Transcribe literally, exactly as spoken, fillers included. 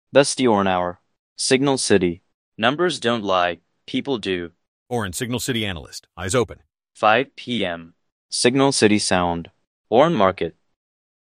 That's the Orn Hour. Signal City. Numbers don't lie, people do. Orn, Signal City analyst. Eyes open. five p m Signal City Sound. Orn Market.